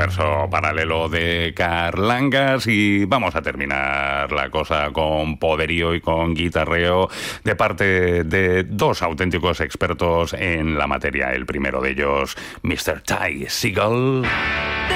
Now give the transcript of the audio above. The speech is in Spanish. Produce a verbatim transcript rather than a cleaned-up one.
universo paralelo de Carlangas y vamos a terminar la cosa con poderío y con guitarreo de parte de dos auténticos expertos en la materia. El primero de ellos, mister Ty Segall.